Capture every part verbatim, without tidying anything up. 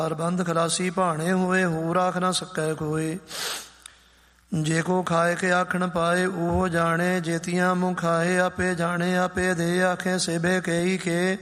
ਬੰਧ ਖਲਾਸੀ ਭਾਣੇ ਹੋਏ, ਹੋਰ ਆਖ ਨਾ ਸਕੈ ਕੋਏ। ਜੇ ਕੋ ਖਾਏ ਕੇ ਆਖਣ ਪਾਏ, ਉਹ ਜਾਣੇ ਜੇਤੀਆਂ ਮੁँਹ ਖਾਏ। ਆਪੇ ਜਾਣੇ ਆਪੇ ਦੇ ਆਖੇ, ਸੇਬੇ ਕਈ ਕੇ।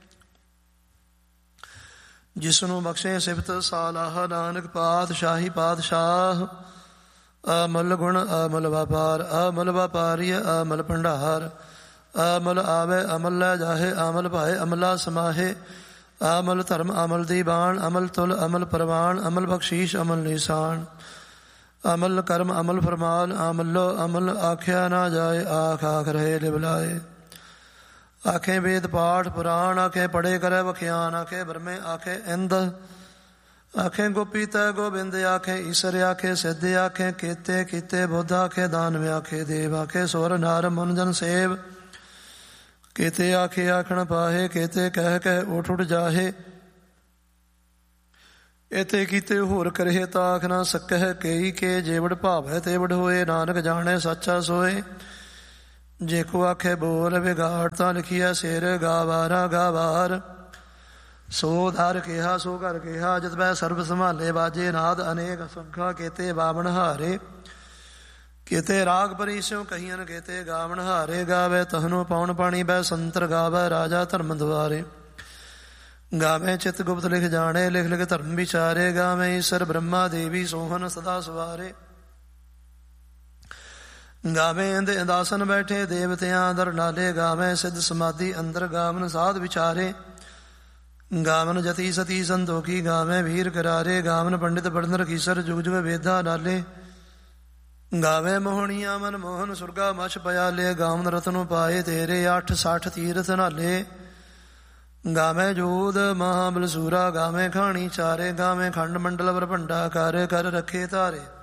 ਜਿਸਨੂੰ ਬਖਸ਼ੇ ਸਿਫਤ ਸਾਲਾਹ, ਨਾਨਕ ਪਾਤਸ਼ਾਹੀ ਪਾਤਸ਼ਾਹ। ਅਮਲ ਗੁਣ ਅਮਲ ਵਪਾਰ, ਅਮਲ ਵਪਾਰੀ ਅਮਲ ਭੰਡਾਰ। ਅਮਲ ਆਵੇ ਅਮਲ ਲੈ ਜਾਹੇ, ਅਮਲ ਭਾਏ ਅਮਲਾ ਸਮਾਹੇ। ਅਮਲ ਧਰਮ ਅਮਲ ਦੀ ਬਾਣ, ਅਮਲ ਤੁਲ ਅਮਲ ਪ੍ਰਵਾਨ। ਅਮਲ ਬਖਸ਼ੀਸ਼ ਅਮਲ ਨਿਸ਼ਾਨ, ਅਮਲ ਕਰਮ ਅਮਲ ਫਰਮਾਨ। ਅਮਲੋ ਅਮਲ ਆਖਿਆ ਨਾ ਜਾਏ, ਆਖ ਆਖ ਰਹੇ ਲਿਵਲਾਏ। ਆਖੇ ਵੇਦ ਪਾਠ ਪੁਰਾਣ, ਆਖੇ ਪੜੇ ਕਰੇ ਵਖਿਆਨ। ਆਖੇ ਬ੍ਰਹਮੇ ਆਖੇ ਇੰਦ, ਆਖੇ ਗੋਪੀ ਤੈ ਗੋਬਿੰਦ। ਆਖੇ ਈਸਰ ਆਖੇ ਸਿੱਧ, ਆਖੇ ਕੀਤੇ ਕੀਤੇ ਬੁੱਧ। ਆਖੇ ਦਾਨਵ ਆਖੇ ਦੇਵ, ਆਖੇ ਸੁਰ ਨਾਰ ਮਨ ਜਨ ਸੇਵ। ਕੀਤੇ ਆਖੇ ਆਖਣ ਪਾਹੇ, ਕੀਤੇ ਕਹਿ ਕਹਿ ਉਠ ਉਠ ਜਾਹੇ। ਇਥੇ ਕੀਤੇ ਹੋਰ ਕਰੇ ਤਾਂ ਆਖ ਨਾ ਸਕਹਿ ਕਈ ਕੇ। ਜੇਵੜ ਭਾਵੈ ਤੇਵੜ ਹੋਏ, ਨਾਨਕ ਜਾਣੇ ਸੱਚਾ ਸੋਏ। ਜੇ ਕੋ ਆਖੇ ਬੋਲ ਵਿਗਾੜ, ਤਾਂ ਲਿਖੀਐ ਸਿਰ ਗਾਵਾਰਾ ਗਾਵਾਰ। ਸੋ ਧਰ ਕਿਹਾ ਸੋ ਘਰ ਕਿਹਾ, ਜਿਤ ਬੈ ਸਰਬ ਸੰਭਾਲੇ। ਬਾਜੇ ਨਾਦ ਅਨੇਕ ਅਸੰਖਾ, ਕੀਤੇ ਬਾਵਨ ਹਾਰੇ। ਕੀਤੇ ਰਾਗ ਪਰੀਸਿਉ ਕਹੀਆਂ, ਕੀਤੇ ਗਾਵਨ ਹਾਰੇ। ਗਾਵੇ ਤਹਨੂ ਪਉਣ ਪਾਣੀ, ਬੈ ਸੰਤਰ ਗਾਵੇ ਰਾਜਾ ਧਰਮ ਦੁਆਰੇ। ਗਾਵੇ ਚਿਤ ਗੁਪਤ ਲਿਖ ਜਾਣੇ, ਲਿਖ ਲਿਖ ਧਰਮ ਵਿਚਾਰੇ। ਗਾਵੇ ਈਸਰ ਬ੍ਰਹਮਾ ਦੇਵੀ ਸੋਹਨ ਸਦਾ ਸਵਾਰੇ। ਗਾਵੇ ਇੰਦ ਇੰਦਾਸਨ ਬੈਠੇ, ਦੇਵਤਿਆਂ ਦਰ ਨਾਲੇ। ਗਾਵੇ ਸਿੱਧ ਸਮਾਧੀ ਅੰਦਰ, ਗਾਵਨ ਸਾਧ ਵਿਚਾਰੇ। ਗਾਵਨ ਜਤੀ ਸਤੀ ਸੰਤੋਖੀ, ਗਾਵੇ ਵੀਰ ਕਰਾਰੇ। ਗਾਵਨ ਪੰਡਿਤ ਪੜਨ ਰਖੀਸਰ, ਜੁਗ ਜੁਗ ਵੇਦਾ ਨਾਲੇ। ਗਾਵੇ ਮੋਹਣੀਆਂ ਮਨ ਮੋਹਨ, ਸੁਰਗਾ ਮਛ ਪਿਆਲੇ। ਗਾਵਨ ਰਤਨੁ ਪਾਏ ਤੇਰੇ, ਅੱਠ ਸੱਠ ਤੀਰਥ ਨਾਲੇ। ਗਾਵੇ ਜੋਧ ਮਹਾਬਲ ਸੂਰਾ, ਗਾਵੇ ਖਾਣੀ ਚਾਰੇ। ਗਾਵੇ ਖੰਡ ਮੰਡਲ ਬ੍ਰਹਮੰਡਾ, ਕਰ ਕਰ ਰੱਖੇ ਧਾਰੇ।